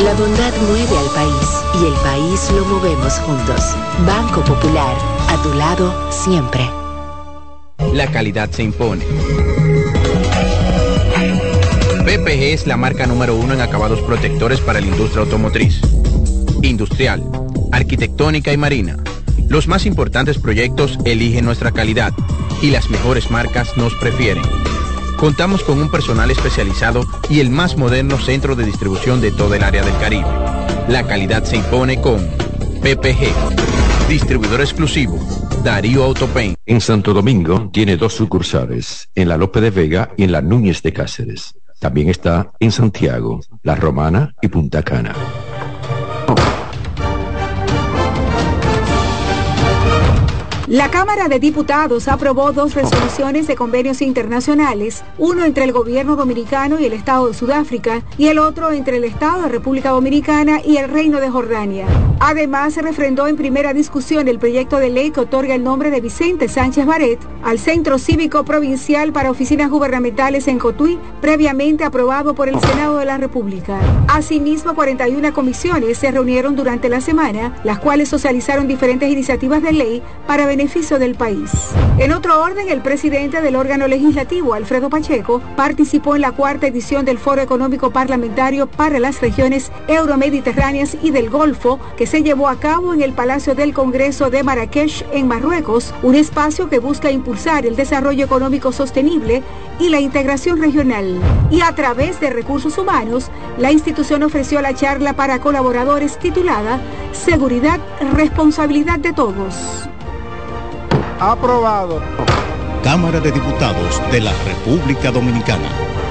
La bondad mueve al país y el país lo movemos juntos. Banco Popular, a tu lado siempre. La calidad se impone. PPG es la marca número 1 en acabados protectores para la industria automotriz, industrial, arquitectónica y marina. Los más importantes proyectos eligen nuestra calidad y las mejores marcas nos prefieren. Contamos con un personal especializado y el más moderno centro de distribución de toda el área del Caribe. La calidad se impone con PPG, distribuidor exclusivo, Darío Autopaint. En Santo Domingo tiene 2 sucursales, en la Lope de Vega y en la Núñez de Cáceres. También está en Santiago, La Romana y Punta Cana. La Cámara de Diputados aprobó 2 resoluciones de convenios internacionales, uno entre el gobierno dominicano y el Estado de Sudáfrica y el otro entre el Estado de República Dominicana y el Reino de Jordania. Además, se refrendó en primera discusión el proyecto de ley que otorga el nombre de Vicente Sánchez Baret al Centro Cívico Provincial para Oficinas Gubernamentales en Cotuí, previamente aprobado por el Senado de la República. Asimismo, 41 comisiones se reunieron durante la semana, las cuales socializaron diferentes iniciativas de ley para beneficio del país. En otro orden, el presidente del órgano legislativo, Alfredo Pacheco, participó en la 4ª edición del Foro Económico Parlamentario para las regiones euromediterráneas y del Golfo, que se llevó a cabo en el Palacio del Congreso de Marrakech, en Marruecos, un espacio que busca impulsar el desarrollo económico sostenible y la integración regional. Y a través de recursos humanos, la institución ofreció la charla para colaboradores titulada Seguridad, Responsabilidad de Todos. Aprobado. Cámara de Diputados de la República Dominicana.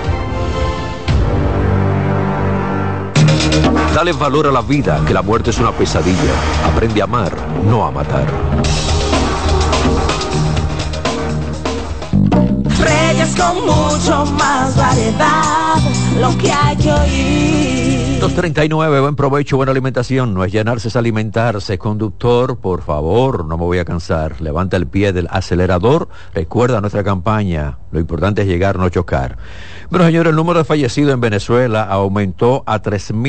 Dale valor a la vida, que la muerte es una pesadilla. Aprende a amar, no a matar. Reyes con mucho más variedad, lo que hay que oír. 239, buen provecho, buena alimentación. No es llenarse, es alimentarse. Conductor, por favor, no me voy a cansar. Levanta el pie del acelerador. Recuerda nuestra campaña. Lo importante es llegar, no chocar. Bueno, señores, el número de fallecidos en Venezuela aumentó a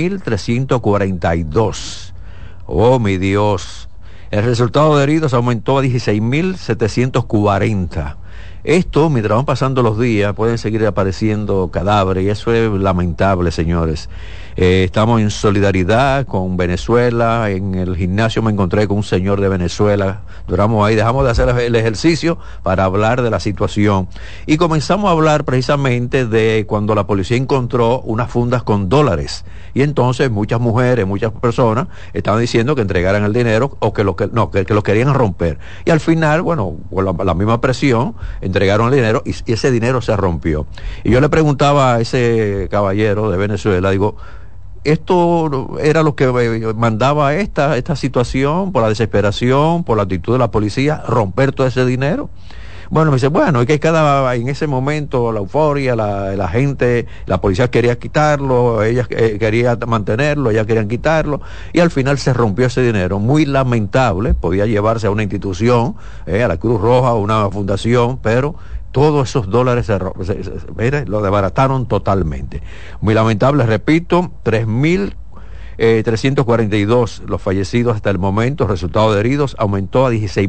3.342. Oh, mi Dios. El resultado de heridos aumentó a 16.740. Esto, mientras van pasando los días, pueden seguir apareciendo cadáveres y eso es lamentable, señores. Estamos en solidaridad con Venezuela. En el gimnasio me encontré con un señor de Venezuela. Duramos ahí, dejamos de hacer el ejercicio para hablar de la situación. Y comenzamos a hablar precisamente de cuando la policía encontró unas fundas con dólares. Y entonces muchas mujeres, muchas personas estaban diciendo que entregaran el dinero o que lo querían romper. Y al final, bueno, con la misma presión, entregaron el dinero y ese dinero se rompió. Y yo le preguntaba a ese caballero de Venezuela, digo, ¿esto era lo que mandaba esta situación, por la desesperación, por la actitud de la policía, romper todo ese dinero? Bueno, me dice, bueno, es que en ese momento la euforia, la gente, la policía quería quitarlo, ella quería mantenerlo, ellas querían quitarlo, y al final se rompió ese dinero. Muy lamentable, podía llevarse a una institución, a la Cruz Roja, a una fundación, pero todos esos dólares lo desbarataron totalmente. Muy lamentable, repito, 3.342 los fallecidos hasta el momento. El resultado de heridos aumentó a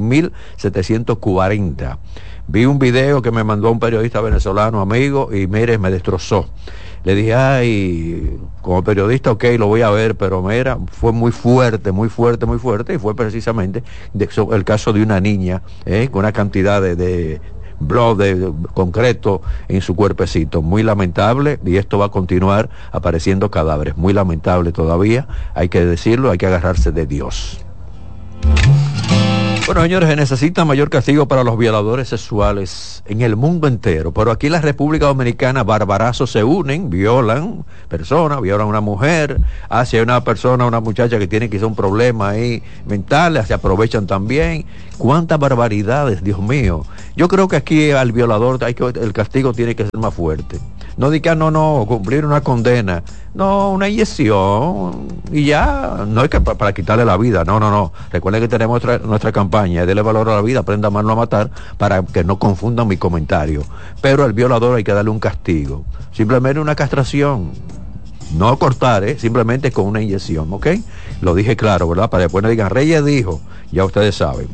16.740. Vi un video que me mandó un periodista venezolano amigo y mire, me destrozó. Le dije, ay, como periodista, ok, lo voy a ver, pero mira, fue muy fuerte, y fue precisamente el caso de una niña, con una cantidad de blood de concreto en su cuerpecito. Muy lamentable, y esto va a continuar apareciendo cadáveres. Muy lamentable todavía, hay que decirlo, hay que agarrarse de Dios. Bueno, señores, se necesita mayor castigo para los violadores sexuales en el mundo entero, pero aquí en la República Dominicana barbarazos se unen, violan personas, violan a una mujer, hacia una persona, una muchacha que tiene quizá un problema ahí mental, se aprovechan también. Cuántas barbaridades, Dios mío. Yo creo que aquí al violador el castigo tiene que ser más fuerte. No diga cumplir una condena, no, una inyección y ya, no es que para quitarle la vida, no. Recuerden que tenemos nuestra campaña, dele valor a la vida, aprenda a amar, no a matar, para que no confundan mi comentario. Pero al violador hay que darle un castigo, simplemente una castración, No cortar, simplemente con una inyección, ¿ok? Lo dije claro, ¿verdad? Para después no digan, Reyes dijo, ya ustedes saben.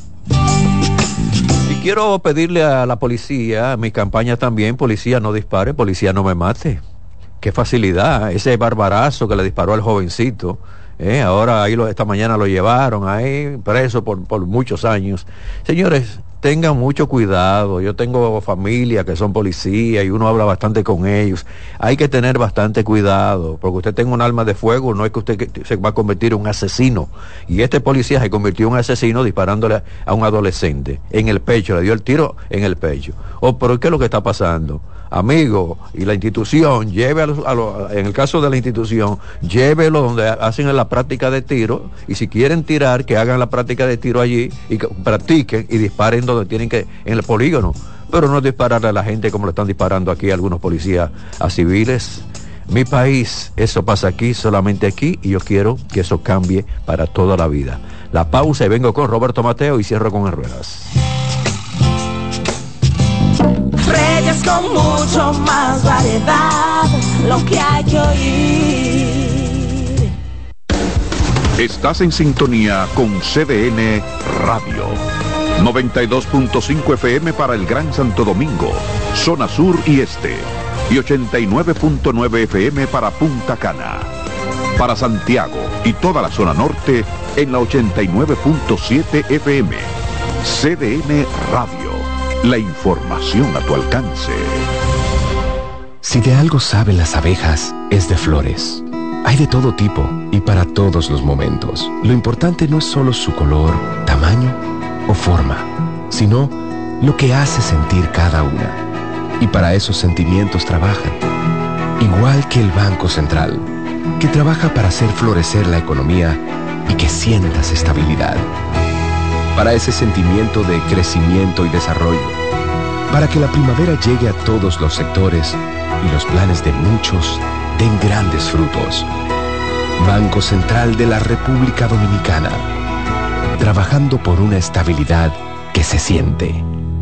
Y quiero pedirle a la policía, a mi campaña también, policía no dispare, policía no me mate. Qué facilidad, ese barbarazo que le disparó al jovencito. Ahora ahí esta mañana lo llevaron ahí preso por muchos años. Señores, tengan mucho cuidado. Yo tengo familia que son policías y uno habla bastante con ellos. Hay que tener bastante cuidado, porque usted tenga un arma de fuego, no es que usted se va a convertir en un asesino. Y este policía se convirtió en un asesino disparándole a un adolescente en el pecho, le dio el tiro en el pecho. Pero ¿qué es lo que está pasando? Amigo, y la institución, lleve en el caso de la institución, llévelo donde hacen la práctica de tiro, y si quieren tirar, que hagan la práctica de tiro allí, y que practiquen y disparen donde tienen que, en el polígono, pero no dispararle a la gente como lo están disparando aquí algunos policías a civiles. Mi país, eso pasa aquí, solamente aquí, y yo quiero que eso cambie para toda la vida. La pausa y vengo con Roberto Mateo y cierro con Ruedas. Reyes con mucho más variedad, lo que hay que oír. Estás en sintonía con CDN Radio. 92.5 FM para el Gran Santo Domingo, zona sur y este. Y 89.9 FM para Punta Cana. Para Santiago y toda la zona norte en la 89.7 FM. CDN Radio. La información a tu alcance. Si de algo saben las abejas, es de flores. Hay de todo tipo y para todos los momentos. Lo importante no es solo su color, tamaño o forma, sino lo que hace sentir cada una. Y para esos sentimientos trabajan. Igual que el Banco Central, que trabaja para hacer florecer la economía y que sientas estabilidad. Para ese sentimiento de crecimiento y desarrollo, para que la primavera llegue a todos los sectores y los planes de muchos den grandes frutos. Banco Central de la República Dominicana, trabajando por una estabilidad que se siente.